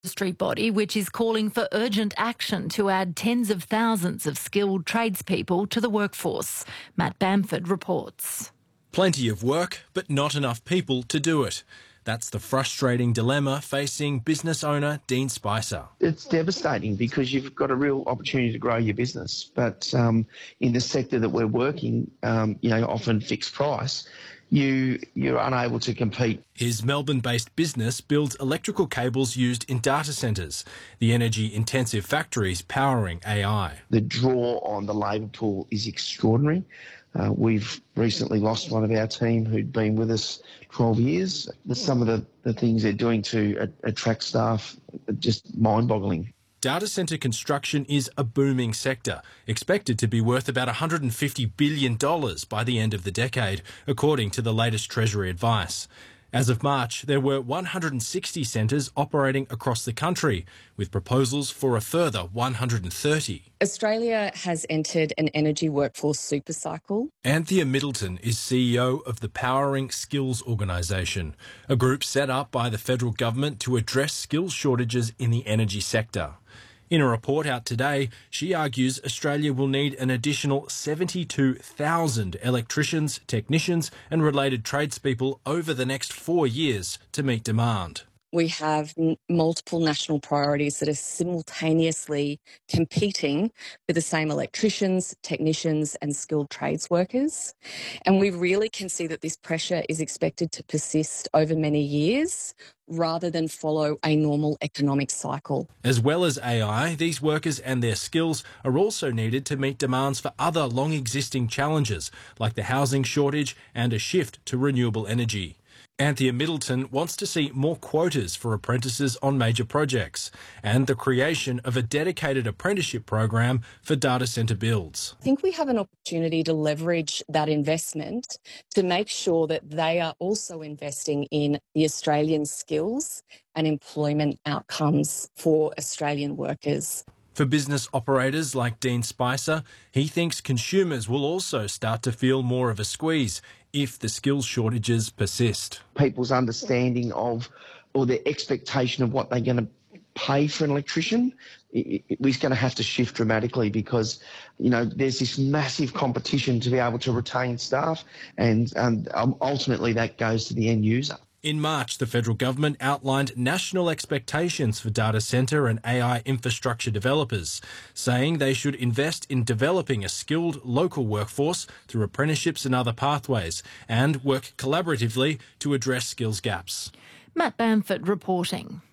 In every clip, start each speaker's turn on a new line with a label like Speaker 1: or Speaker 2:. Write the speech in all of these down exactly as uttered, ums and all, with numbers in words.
Speaker 1: industry body which is calling for urgent action to add tens of thousands of skilled tradespeople to the workforce. Matt Bamford reports.
Speaker 2: Plenty of work, but not enough people to do it. That's the frustrating dilemma facing business owner Dean Spicer.
Speaker 3: It's devastating because you've got a real opportunity to grow your business, but um, in the sector that we're working, um, you know, often fixed price, you, you're unable to compete.
Speaker 2: His Melbourne-based business builds electrical cables used in data centres, the energy-intensive factories powering A I.
Speaker 3: The draw on the labour pool is extraordinary. Uh, we've recently lost one of our team who'd been with us twelve years. Some of the, the things they're doing to a, attract staff are just mind-boggling.
Speaker 2: Data centre construction is a booming sector, expected to be worth about one hundred fifty billion dollars by the end of the decade, according to the latest Treasury advice. As of March, there were one hundred sixty centres operating across the country, with proposals for a further one hundred thirty.
Speaker 4: Australia has entered an energy workforce supercycle.
Speaker 2: Anthea Middleton is C E O of the Powering Skills Organisation, a group set up by the federal government to address skills shortages in the energy sector. In a report out today, she argues Australia will need an additional seventy-two thousand electricians, technicians and related tradespeople over the next four years to meet demand.
Speaker 4: We have n- multiple national priorities that are simultaneously competing for the same electricians, technicians and skilled trades workers. And we really can see that this pressure is expected to persist over many years rather than follow a normal economic cycle.
Speaker 2: As well as A I, these workers and their skills are also needed to meet demands for other long-existing challenges, like the housing shortage and a shift to renewable energy. Anthea Middleton wants to see more quotas for apprentices on major projects and the creation of a dedicated apprenticeship program for data centre builds.
Speaker 4: I think we have an opportunity to leverage that investment to make sure that they are also investing in the Australian skills and employment outcomes for Australian workers.
Speaker 2: For business operators like Dean Spicer, he thinks consumers will also start to feel more of a squeeze if the skills shortages persist.
Speaker 3: People's understanding of or their expectation of what they're going to pay for an electrician is going to have to shift dramatically because, you know, there's this massive competition to be able to retain staff and, and um, ultimately that goes to the end user.
Speaker 2: In March, the federal government outlined national expectations for data centre and A I infrastructure developers, saying they should invest in developing a skilled local workforce through apprenticeships and other pathways and work collaboratively to address skills gaps.
Speaker 1: Matt Bamford reporting.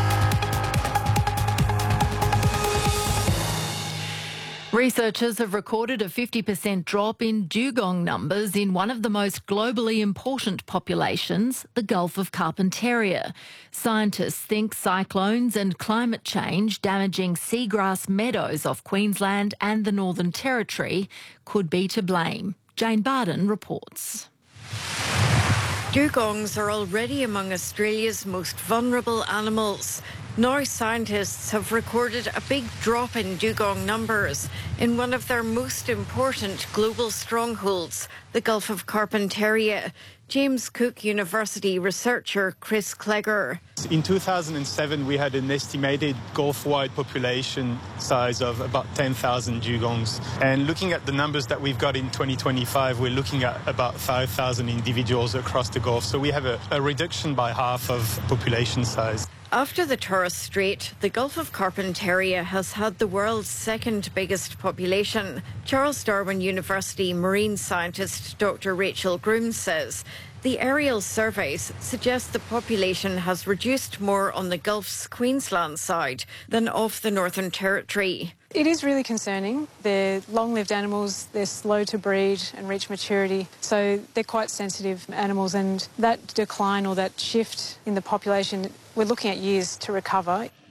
Speaker 1: Researchers have recorded a fifty percent drop in dugong numbers in one of the most globally important populations, the Gulf of Carpentaria. Scientists think cyclones and climate change damaging seagrass meadows off Queensland and the Northern Territory could be to blame. Jane Barden reports.
Speaker 5: Dugongs are already among Australia's most vulnerable animals. Now scientists have recorded a big drop in dugong numbers in one of their most important global strongholds, the Gulf of Carpentaria. James Cook University researcher Chris Clegger.
Speaker 6: In two thousand seven, we had an estimated Gulf-wide population size of about ten thousand dugongs. And looking at the numbers that we've got in twenty twenty-five, we're looking at about five thousand individuals across the Gulf. So we have a, a reduction by half of population size.
Speaker 5: After the Torres Strait, the Gulf of Carpentaria has had the world's second biggest population. Charles Darwin University marine scientist Doctor Rachel Groom says the aerial surveys suggest the population has reduced more on the Gulf's Queensland side than off the Northern Territory.
Speaker 7: It is really concerning. They're long-lived animals, they're slow to breed and reach maturity, so they're quite sensitive animals, and that decline or that shift in the population, we're looking at years to recover.